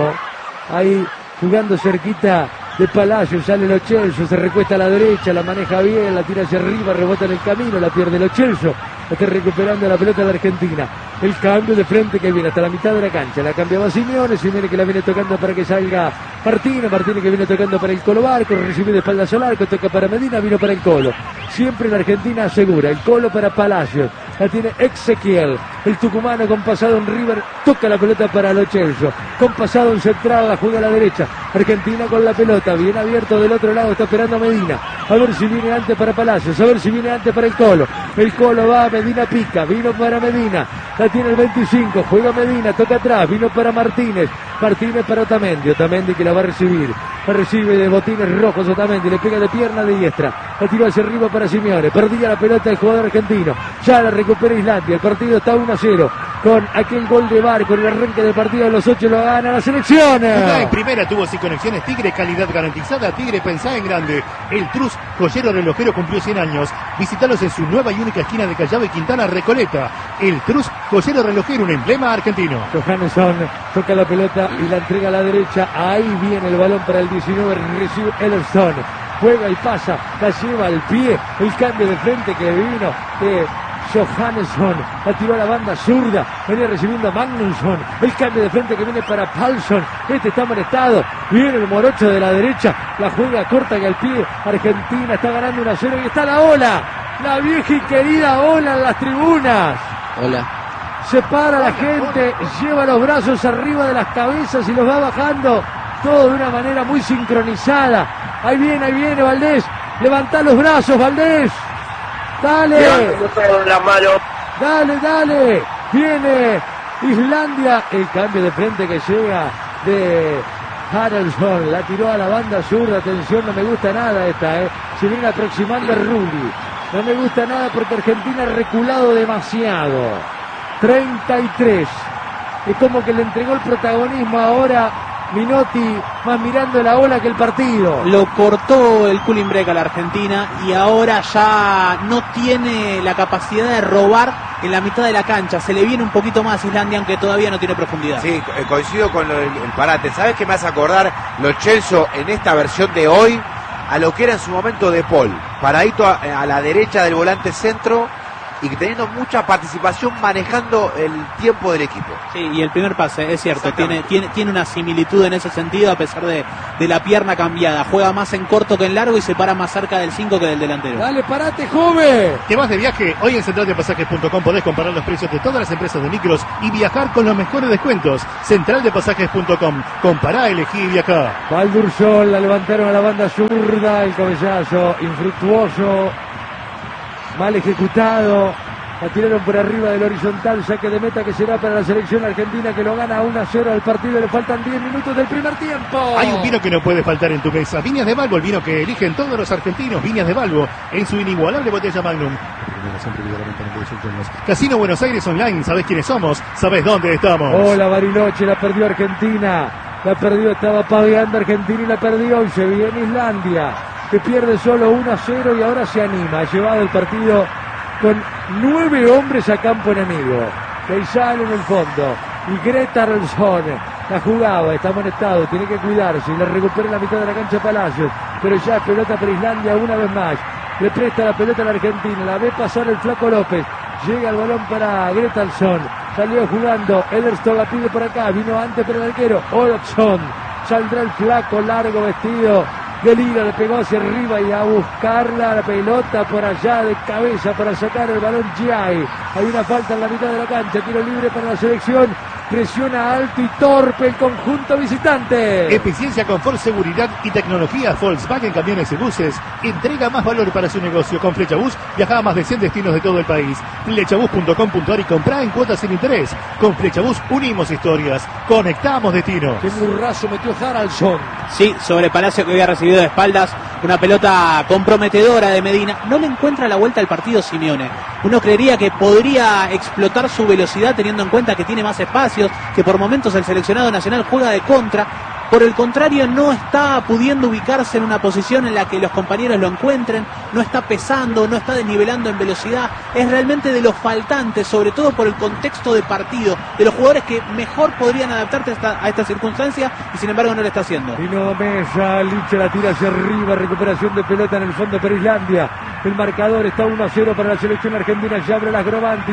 ahí jugando cerquita de Palacio, sale Lo Celso, se recuesta a la derecha, la maneja bien, la tira hacia arriba, rebota en el camino, la pierde Lo Celso, está recuperando la pelota de Argentina. El cambio de frente que viene hasta la mitad de la cancha, la cambiaba Simeone que la viene tocando para que salga Martínez que viene tocando para el Colo Barco, recibe de espaldas al arco, toca para Medina, vino para el Colo. Siempre la Argentina asegura, el Colo para Palacios, la tiene Ezequiel, el tucumano con pasado en River, toca la pelota para Lo Celso, con pasado en central, la juega a la derecha, Argentina con la pelota, bien abierto del otro lado, está esperando a Medina, a ver si viene antes para Palacios, a ver si viene antes para el Colo va, Medina pica, vino para Medina, la tiene el 25, juega Medina, toca atrás, vino para Martínez para Otamendi que la va a recibir, recibe de botines rojos Otamendi, le pega de pierna de diestra, la tiró hacia arriba para Simeone, perdía la pelota el jugador argentino, ya la recupera Islandia, el partido está 1-0, con aquel gol de Barco, el arranque del partido de los 8 lo gana la selección. Acá en primera tuvo 6 conexiones, Tigre, calidad garantizada, Tigre pensá en grande. El Trus, joyero relojero, cumplió 100 años, visitalos en su nueva y única esquina de Callao y Quintana, Recoleta. El Trus, joyero relojero, un emblema argentino. Johannesson toca la pelota y la entrega a la derecha, ahí viene el balón para el 19, recibe Ederson, juega y pasa, la lleva al pie, el cambio de frente que vino de Johannesson, la tiró a la banda zurda, venía recibiendo a Magnusson, el cambio de frente que viene para Palsson, está amonestado, viene el morocho de la derecha, la juega corta y al pie, Argentina está ganando 1-0 y está la ola, la vieja y querida ola en las tribunas. Hola. Se para la gente, lleva los brazos arriba de las cabezas y los va bajando, todo de una manera muy sincronizada. Ahí viene Valdés, levantá los brazos, Valdés. Dale, dale, viene Islandia, el cambio de frente que llega de Haraldsson, la tiró a la banda zurda, atención, no me gusta nada esta, se viene aproximando a Rulli, no me gusta nada porque Argentina ha reculado demasiado. 33, es como que le entregó el protagonismo ahora Minotti, más mirando la ola que el partido. Lo cortó el cooling break a la Argentina y ahora ya no tiene la capacidad de robar en la mitad de la cancha. Se le viene un poquito más Islandia, aunque todavía no tiene profundidad. Sí, coincido con el parate. ¿Sabes qué me hace acordar Lo Celso en esta versión de hoy? A lo que era en su momento De Paul. Paradito a la derecha del volante centro, y teniendo mucha participación manejando el tiempo del equipo. Sí, y el primer pase, es cierto, tiene una similitud en ese sentido, a pesar de la pierna cambiada. Juega más en corto que en largo y se para más cerca del 5 que del delantero. Dale, parate, joven. ¿Te vas de viaje? Hoy en centraldepasajes.com podés comparar los precios de todas las empresas de micros y viajar con los mejores descuentos. Centraldepasajes.com. Compará, elegí y viajá. Valdursol, la levantaron a la banda zurda, el cabezazo infructuoso, mal ejecutado. La tiraron por arriba del horizontal, saque de meta que será para la selección argentina, que lo gana 1-0 al partido. Le faltan 10 minutos del primer tiempo. Hay un vino que no puede faltar en tu mesa. Viñas de Balbo, el vino que eligen todos los argentinos. Viñas de Balbo, en su inigualable botella Magnum. Casino Buenos Aires Online, ¿sabés quiénes somos? ¿Sabés dónde estamos? Hola, Bariloche, la perdió Argentina. La perdió, estaba paveando Argentina y la perdió. Y se viene Islandia, que pierde solo 1-0 y ahora se anima. Ha llevado el partido con 9 hombres a campo enemigo. Keisal en el fondo y Gretarson la jugaba, está amonestado, tiene que cuidarse y la recupera en la mitad de la cancha Palacios, pero ya es pelota para Islandia una vez más. Le presta la pelota a la Argentina, la ve pasar el Flaco López, llega el balón para Gretarson, salió jugando, Ederson la pide por acá, vino antes para el arquero, Olofsson, saldrá el Flaco largo vestido de Lira, le pegó hacia arriba y a buscarla la pelota por allá de cabeza para sacar el balón Giai. Hay una falta en la mitad de la cancha, tiro libre para la selección, presiona alto y torpe el conjunto visitante. Eficiencia, confort, seguridad y tecnología. Volkswagen Camiones y Buses entrega más valor para su negocio. Con Flechabús viaja a más de 100 destinos de todo el país. Flechabús.com.ar y comprá en cuotas sin interés. Con Flechabús unimos historias, conectamos destinos. Qué burrazo metió Haraldsson. Sí, sobre Palacio, que había recibido de espaldas una pelota comprometedora de Medina. No le encuentra la vuelta al partido Simeone. Uno creería que podría explotar su velocidad teniendo en cuenta que tiene más espacios, que por momentos el seleccionado nacional juega de contra. Por el contrario, no está pudiendo ubicarse en una posición en la que los compañeros lo encuentren, no está pesando, no está desnivelando en velocidad. Es realmente de los faltantes, sobre todo por el contexto de partido, de los jugadores que mejor podrían adaptarse a esta circunstancia y sin embargo no lo está haciendo. Vino Mesa, Licha la tira hacia arriba, recuperación de pelota en el fondo para Islandia. El marcador está 1-0 para la selección argentina. Ya abre las Grovanti,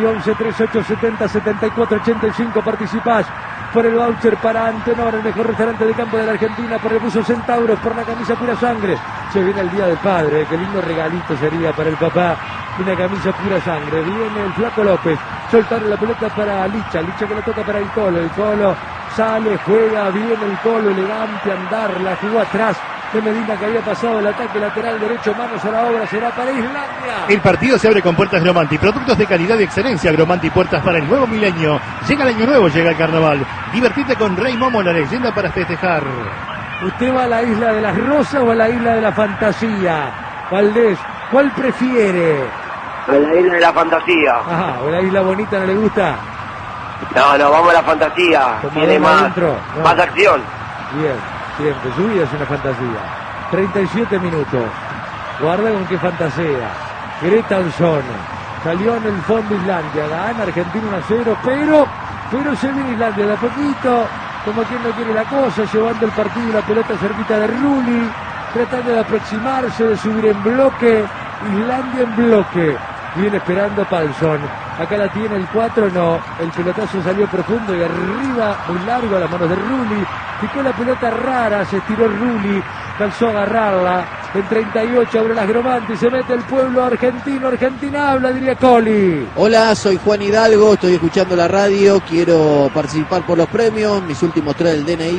11-38-70-74-85. Participás por el voucher para Antenor, el mejor restaurante de campo de la Argentina, por el buzo Centauros, por la camisa Pura Sangre. Se viene el Día del Padre, qué lindo regalito sería para el papá, una camisa Pura Sangre. Viene el Flaco López, soltaron la pelota para Licha que la toca para el Colo sale, juega bien el Colo, elegante andar, la jugó atrás de Medina, que había pasado el ataque lateral derecho, manos a la obra, será para Islandia. El partido se abre con puertas Gromanti, productos de calidad y excelencia. Gromanti, puertas para el nuevo milenio. Llega el año nuevo, llega el carnaval. Divertite con Rey Momo, la leyenda para festejar. ¿Usted va a la isla de las rosas o a la isla de la fantasía? Valdés, ¿cuál prefiere? A la isla de la fantasía. Ajá, ¿o la isla bonita no le gusta? No, vamos a la fantasía. Tiene más acción. Bien, siempre, su vida es una fantasía. 37 minutos. Guarda con qué fantasía. Gretarson salió en el fondo Islandia. Gana Argentina 1-0, pero se viene Islandia de a poquito, como quien no quiere la cosa, llevando el partido y la pelota cerquita de Rulli, tratando de aproximarse, de subir en bloque. Islandia en bloque. Viene esperando Palsson. Acá la tiene el 4, no. El pelotazo salió profundo y arriba, muy largo a las manos de Rulli. Picó la pelota rara, se estiró Rulli, alcanzó a agarrarla. En 38 abre las Gromanti, se mete el pueblo argentino. Argentina habla, diría Coli. Hola, soy Juan Hidalgo, estoy escuchando la radio, quiero participar por los premios. Mis últimos 3 del DNI,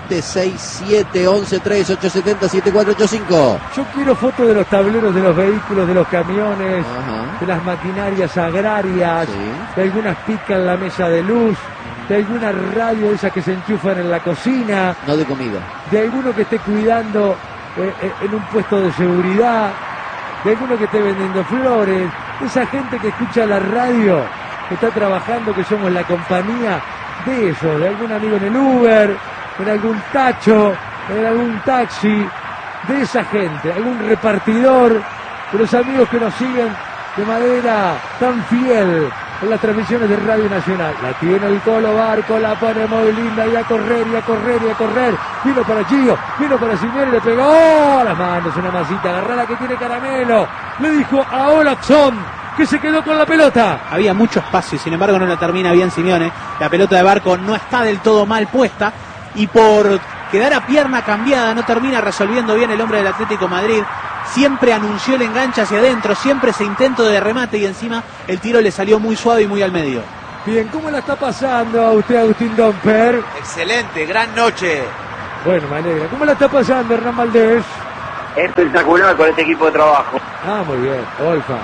767-11-3-870-7485. Yo quiero fotos de los tableros de los vehículos, de los camiones, de las maquinarias agrarias, de algunas picas en la mesa de luz, de alguna radio de esas que se enchufan en la cocina. No de comida. De alguno que esté cuidando en un puesto de seguridad, de alguno que esté vendiendo flores, esa gente que escucha la radio, que está trabajando, que somos la compañía de eso, de algún amigo en el Uber, en algún tacho, en algún taxi, de esa gente, algún repartidor, de los amigos que nos siguen de manera tan fiel en las transmisiones de Radio Nacional. La tiene el Colo Barco, la pone muy linda, y a correr, y a correr, y a correr. Vino para Gio, vino para Simeone, le pegó a las manos, una masita, agarrá la que tiene Caramelo. Le dijo a Olafsson, que se quedó con la pelota. Había mucho espacio y sin embargo no la termina bien Simeone. La pelota de Barco no está del todo mal puesta y por quedar a pierna cambiada no termina resolviendo bien el hombre del Atlético Madrid. Siempre anunció el enganche hacia adentro, siempre ese intento de remate y encima el tiro le salió muy suave y muy al medio. Bien, ¿cómo la está pasando a usted, Agustín Domper? Excelente, gran noche. Bueno, me alegra. ¿Cómo la está pasando, Hernán Valdés? Espectacular con este equipo de trabajo. Ah, muy bien. Olfa.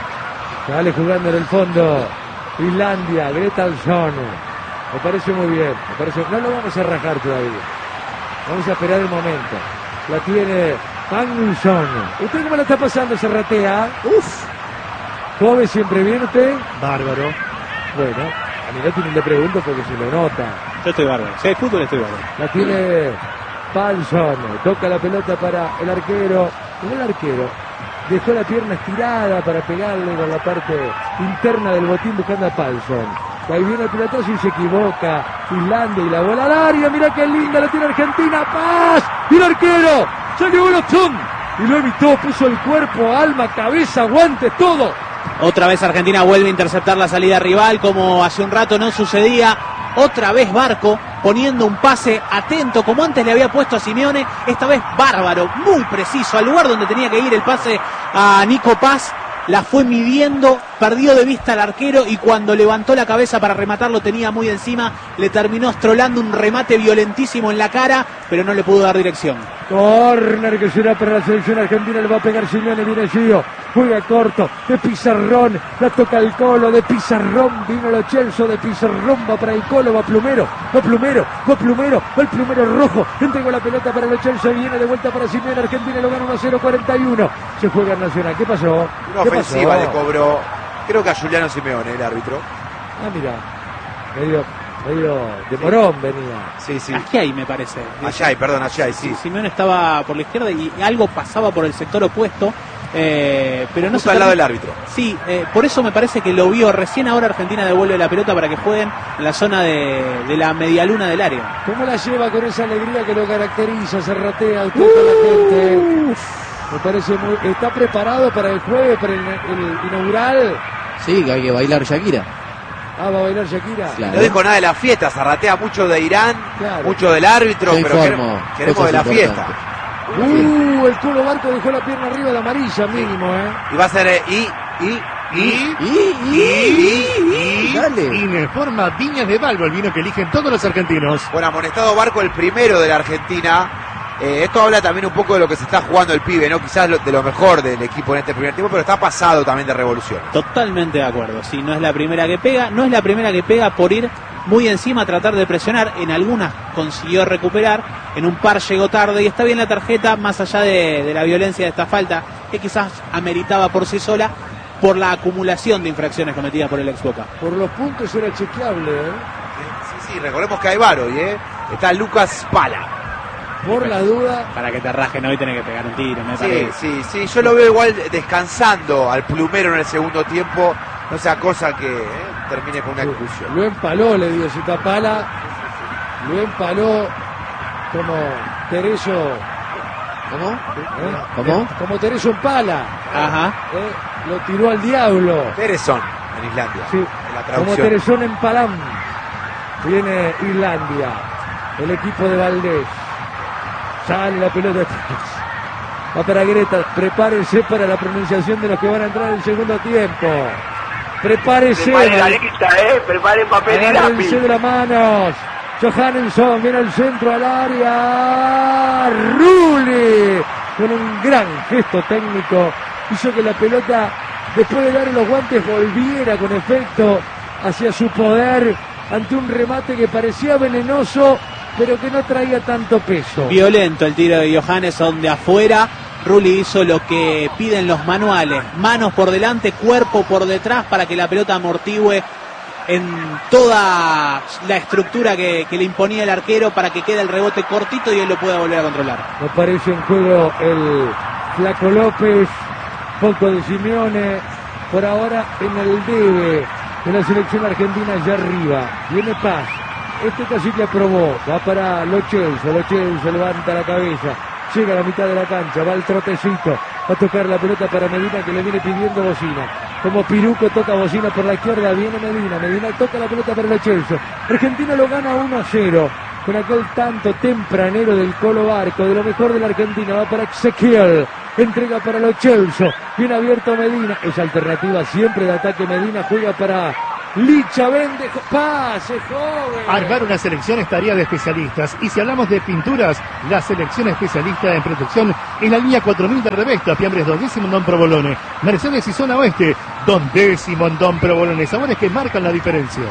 Sale jugando en el fondo. Islandia, Gretalsson. Me parece muy bien. No lo vamos a rajar todavía. Vamos a esperar el momento. La tiene Magnusson. ¿Usted cómo la está pasando, Serratea? Uf. ¿Joven siempre viene usted? Bárbaro. Bueno, a Minotti ni le pregunto porque se lo nota. Yo estoy bárbaro. Si hay fútbol estoy bárbaro. La tiene Palsson. Toca la pelota para el arquero. El arquero dejó la pierna estirada para pegarle con la parte interna del botín buscando a Palsson. Ahí viene el pelotazo y se equivoca. Islandia y la bola al área. Mirá qué linda la tiene Argentina. ¡Paz! Y el arquero salió Golozón y lo evitó. Puso el cuerpo, alma, cabeza, guantes, todo. Otra vez Argentina vuelve a interceptar la salida rival como hace un rato no sucedía. Otra vez Barco poniendo un pase atento como antes le había puesto a Simeone. Esta vez bárbaro, muy preciso, al lugar donde tenía que ir el pase a Nico Paz. La fue midiendo, perdió de vista al arquero y cuando levantó la cabeza para rematar lo tenía muy encima. Le terminó estrolando un remate violentísimo en la cara, pero no le pudo dar dirección. Córner que será para la selección argentina, le va a pegar Simeone, viene Gio, juega corto, de Pizarrón, la toca el Colo, de Pizarrón, vino Lo Celso, de Pizarrón, va para el Colo, va Plumero, el Plumero rojo, entregó la pelota para Lo Celso, viene de vuelta para Simeone, Argentina lo gana 1-0, 41, se juega en Nacional, ¿qué pasó? Una ofensiva le cobró, creo que a Juliano Simeone, el árbitro. Ah, mira, medio de morón venía. Sí. Agiay me parece. Agiay, sí. Simeone estaba por la izquierda y algo pasaba por el sector opuesto. Pero no justo al lado del árbitro. Sí, por eso me parece que lo vio. Recién ahora Argentina devuelve la pelota para que jueguen en la zona de la medialuna del área. ¿Cómo la lleva con esa alegría que lo caracteriza? Se ratea usted con la gente. Me parece muy... ¿Está preparado para el jueves, para el inaugural? Sí, que hay que bailar Shakira. Ah, va a bailar Shakira. Claro. No dijo nada de la fiesta, zarratea mucho de Irán, Claro. mucho del árbitro, Yo pero informo, queremos de la cosas fiesta. importantes. El culo Barco dejó la pierna arriba de la amarilla mínimo, Y va a ser Dale. Informa Viñas de Valvo, el vino que eligen todos los argentinos. Bueno, amonestado Barco, el primero de la Argentina. Esto habla también un poco de lo que se está jugando el pibe, ¿no? Quizás de lo mejor del equipo en este primer tiempo, pero está pasado también de revolución. Totalmente de acuerdo. Sí, no es la primera que pega, por ir muy encima a tratar de presionar. En algunas consiguió recuperar, en un par llegó tarde y está bien la tarjeta, más allá de la violencia de esta falta, que quizás ameritaba por sí sola, por la acumulación de infracciones cometidas por el ex Boca. Por los puntos era chequeable, Sí, recordemos que hay VAR hoy, Está Lucas Pala. Por la duda. Para que te rajen hoy tenés que pegar un tiro, me parece. Sí, yo lo veo igual descansando al Plumero en el segundo tiempo, no sea cosa que termine con una expulsión. Lo empaló, le dio Zita Pala. Lo empaló como Tereso. ¿Cómo? Como Tereso empala. Ajá. Lo tiró al diablo. Teresón en Islandia. Sí, En la como traducción. Teresón en Palam. Viene Islandia. El equipo de Valdés. Sale la pelota atrás. Va para Greta. Prepárense para la pronunciación de los que van a entrar en el segundo tiempo. Prepárense. Preparen la lista, preparen papel y Agárrense lápiz. de las manos. Johannesson viene al centro al área. Rulli con un gran gesto técnico hizo que la pelota, después de darle los guantes, volviera con efecto hacia su poder ante un remate que parecía venenoso pero que no traía tanto peso. Violento el tiro de Johannesson de afuera. Rulli hizo lo que piden los manuales: manos por delante, cuerpo por detrás, para que la pelota amortigüe en toda la estructura que le imponía el arquero, para que quede el rebote cortito y él lo pueda volver a controlar. Aparece en juego el Flaco López, poco de Simeone, por ahora en el debe de la selección argentina allá arriba. Viene Paz, este casi que aprobó, va para Lo Celso levanta la cabeza, llega a la mitad de la cancha, va el trotecito, va a tocar la pelota para Medina, que le viene pidiendo bocina. Como Piruco toca bocina por la izquierda, viene Medina. Medina toca la pelota para Lo Celso. Argentina lo gana 1-0. Con aquel tanto tempranero del Colo Barco, de lo mejor de la Argentina, va para Ezequiel. Entrega para Lo Celso. Bien abierto Medina. Esa alternativa siempre de ataque Medina. Juega para Licha, vende, pase, joven. Armar una selección es tarea de especialistas. Y si hablamos de pinturas, la selección especialista en protección es la línea 4000 de Revesta, Fiambres Don Décimo en Don Provolone. Mercedes y Zona Oeste, Don Décimo en Don Provolone. Sabores que marcan la diferencia.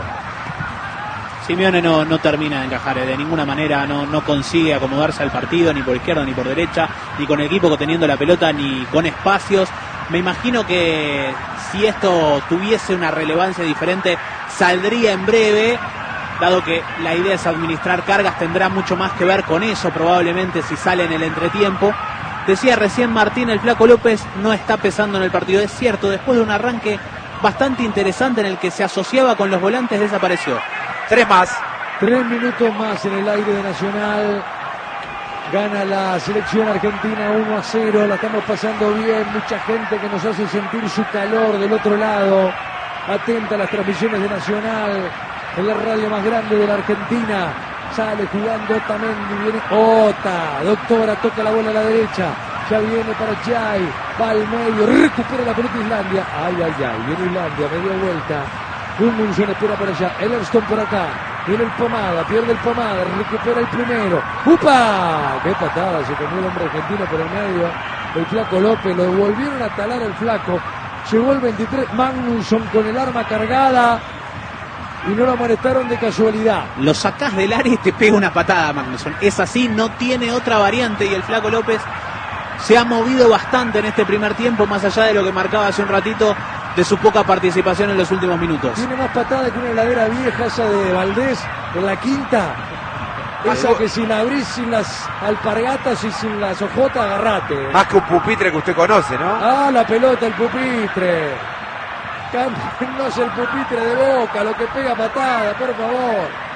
Simeone no termina de encajar de ninguna manera, no consigue acomodarse al partido, ni por izquierda ni por derecha, ni con el equipo teniendo la pelota, ni con espacios. Me imagino que si esto tuviese una relevancia diferente, saldría en breve, dado que la idea es administrar cargas, tendrá mucho más que ver con eso, probablemente si sale en el entretiempo. Decía recién Martín, el Flaco López no está pesando en el partido. Es cierto, después de un arranque bastante interesante en el que se asociaba con los volantes, desapareció. 3 más. 3 minutos más en el aire de Nacional. Gana la selección argentina 1-0. La estamos pasando bien. Mucha gente que nos hace sentir su calor del otro lado. Atenta a las transmisiones de Nacional. En la radio más grande de la Argentina. Sale jugando Otamendi. Viene Ota. Doctora toca la bola a la derecha. Ya viene para Jai. Va al medio. Recupera la pelota Islandia. Ay. Viene Islandia. Media vuelta. Gudmundsson espera por allá. Ellerston por acá. Viene el Pomada, pierde el Pomada, recupera el primero. ¡Upa! ¡Qué patada! Se comió el hombre argentino por el medio. El Flaco López, lo volvieron a talar al Flaco. Llegó el 23, Magnusson con el arma cargada. Y no lo amonestaron de casualidad. Lo sacás del área y te pega una patada, Magnusson. Es así, no tiene otra variante. Y el Flaco López se ha movido bastante en este primer tiempo, más allá de lo que marcaba hace un ratito de su poca participación en los últimos minutos. Tiene más patada que una heladera vieja, esa de Valdés, en la quinta. Esa que sin abrir, sin las alpargatas y sin las ojotas, agarrate. Más que un pupitre que usted conoce, ¿no? Ah, la pelota, el pupitre. Cámbianos el pupitre de Boca, lo que pega patada, por favor.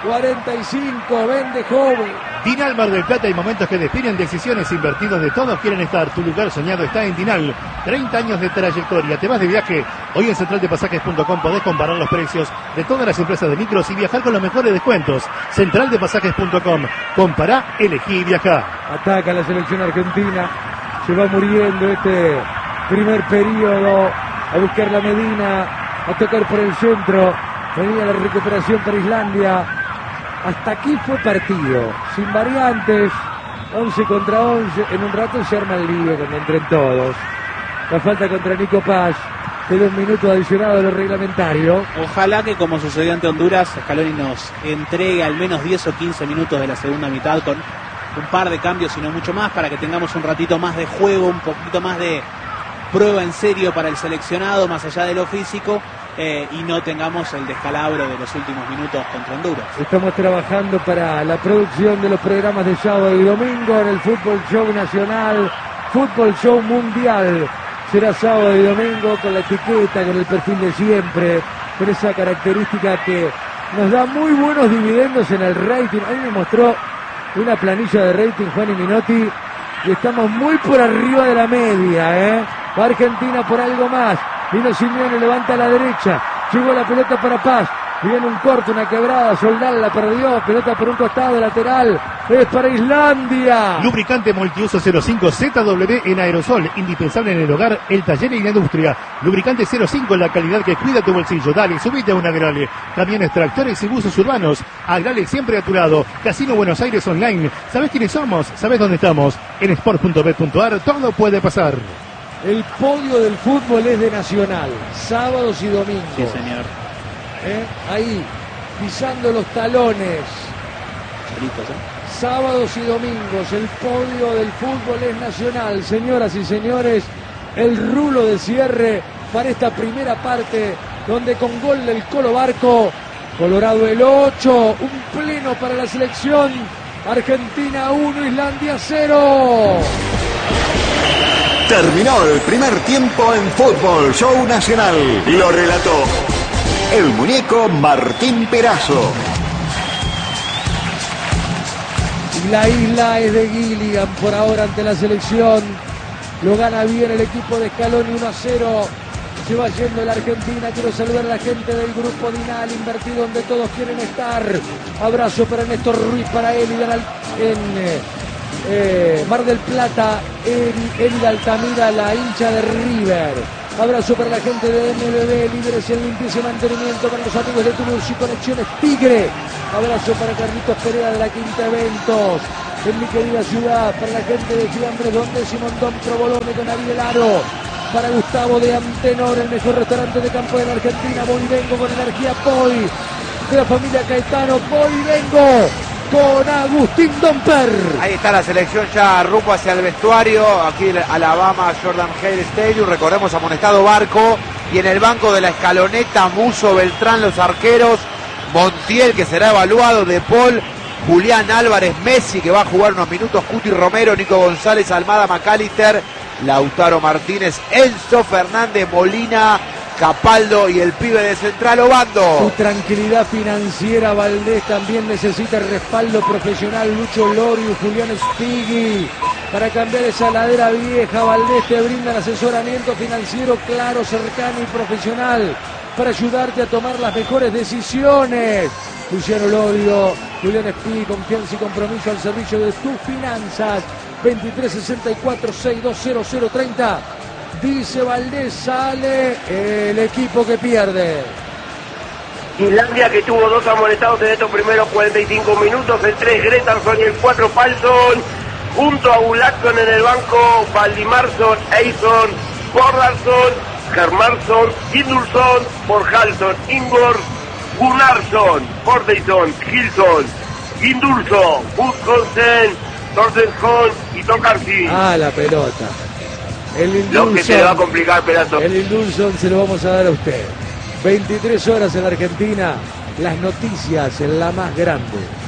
45, vende joven. Dinal Mar del Plata, hay momentos que definen decisiones. Invertidos de todos quieren estar. Tu lugar soñado está en Dinal. 30 años de trayectoria. Te vas de viaje. Hoy en centraldepasajes.com podés comparar los precios de todas las empresas de micros y viajar con los mejores descuentos. Centraldepasajes.com. Compará, elegí y viajá. Ataca la selección argentina. Se va muriendo este primer periodo. A buscar la Medina. A tocar por el centro. Venía la recuperación para Islandia. Hasta aquí fue partido, sin variantes, 11 contra 11, en un rato se arma el lío cuando entren todos. La falta contra Nico Paz, de 1 minuto adicionado de lo reglamentario. Ojalá que, como sucedió ante Honduras, Scaloni nos entregue al menos 10 o 15 minutos de la segunda mitad con un par de cambios y no mucho más, para que tengamos un ratito más de juego, un poquito más de prueba en serio para el seleccionado, más allá de lo físico. Y no tengamos el descalabro de los últimos minutos contra Honduras. Estamos trabajando para la producción de los programas de sábado y domingo en el Fútbol Show Nacional, Fútbol Show Mundial. Será sábado y domingo con la etiqueta, con el perfil de siempre, con esa característica que nos da muy buenos dividendos en el rating. A mí me mostró una planilla de rating Juan y Minotti y estamos muy por arriba de la media, Va Argentina por algo más. Vino Simeone, levanta a la derecha. Llegó la pelota para Paz. Viene un corte, una quebrada. Soldal la perdió. Pelota por un costado lateral. Es para Islandia. Lubricante multiuso 05 ZW en aerosol. Indispensable en el hogar, el taller y la industria. Lubricante 05, la calidad que cuida tu bolsillo. Dale, subite a un Agrale. Camiones, tractores y buses urbanos. Agrale siempre a tu lado. Casino Buenos Aires Online. ¿Sabés quiénes somos? ¿Sabés dónde estamos? En sport.bet.ar todo puede pasar. El podio del fútbol es de Nacional, sábados y domingos. Sí, señor. Ahí, pisando los talones. Sábados y domingos, el podio del fútbol es Nacional. Señoras y señores, el rulo de cierre para esta primera parte, donde con gol del Colo Barco, Colorado el 8, un pleno para la selección. Argentina 1, Islandia 0. Terminó el primer tiempo en Fútbol Show Nacional. Lo relató el muñeco Martín Perazo. La isla es de Gilligan por ahora ante la selección. Lo gana bien el equipo de Scaloni 1-0. se va yendo la Argentina. Quiero saludar a la gente del grupo Dinal, invertido donde todos quieren estar. Abrazo para Néstor Ruiz, para él en Mar del Plata, Elida Altamira, la hincha de River. Abrazo para la gente de MBB, líderes en limpieza y mantenimiento, para los amigos de Toulouse y Conexiones Tigre. Abrazo para Carlitos Pereira de la Quinta Eventos. En mi querida ciudad, para la gente de Ciudad Andrés Donde, Simondón Provolone con Ariel Aro. Para Gustavo de Antenor, el mejor restaurante de campo de la Argentina. Voy y vengo con energía Poi. De la familia Caetano, voy y vengo con Agustín Domper. Ahí está la selección ya rumbo hacia el vestuario. Aquí el Alabama Jordan Hale Stadium. Recordemos, amonestado Barco. Y en el banco de la Escaloneta, Muso, Beltrán, los arqueros. Montiel, que será evaluado. De Paul, Julián Álvarez, Messi, que va a jugar unos minutos. Cuti Romero, Nico González, Almada, McAllister, Lautaro Martínez, Enzo Fernández, Molina, Capaldo y el pibe de Central Obando. Su tranquilidad financiera, Valdés también necesita respaldo profesional. Lucho Lorio, Julián Spigui. Para cambiar esa ladera vieja, Valdés te brinda asesoramiento financiero claro, cercano y profesional para ayudarte a tomar las mejores decisiones. Luciano Lorio, Julián Spigui, confianza y compromiso al servicio de tus finanzas. 2364-620-030. Dice Valdés, sale el equipo que pierde. Islandia, que tuvo 2 amonestados en estos primeros 45 minutos, el 3 Gretarson y el 4 Palsson, junto a Gulakson en el banco, Valdimarsson, Eison, Bordarsson, Germarsson, Gindulson, Borjalson, Ingor, Gunnarsson, Bordeison, Gilson, Gindulso, Gudjonsen, Torstenson y Tokarski. Ah, la pelota. Lo que se le va a complicar, Perazo. El Indulson se lo vamos a dar a usted. 23 horas en la Argentina. Las noticias en la más grande.